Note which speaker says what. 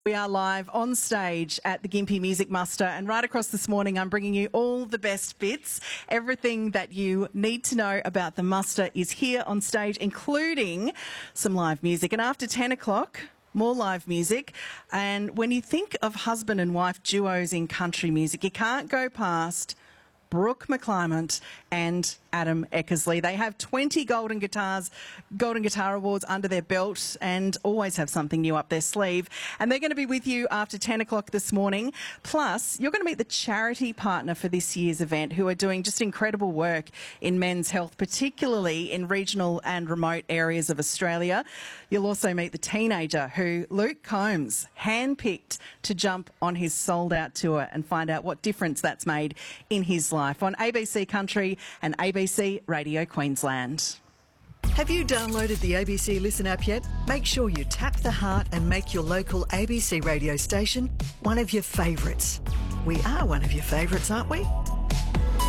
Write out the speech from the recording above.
Speaker 1: We are live on stage at the Gympie Music Muster, and right across this morning I'm bringing you all the best bits. Everything that you need to know about the muster is here on stage, including some live music. And after 10 o'clock, more live music. And when you think of husband and wife duos in country music, you can't go past Brooke McClymont and Adam Eckersley. They have 20 Golden Guitar Awards under their belt and always have something new up their sleeve. And they're going to be with you after 10 o'clock this morning. Plus, you're going to meet the charity partner for this year's event, who are doing just incredible work in men's health, particularly in regional and remote areas of Australia. You'll also meet the teenager who Luke Combs handpicked to jump on his sold-out tour and find out what difference that's made in his life on ABC Country and ABC Radio Queensland.
Speaker 2: Have you downloaded the ABC Listen app yet? Make sure you tap the heart and make your local ABC radio station one of your favourites. We are one of your favourites, aren't we?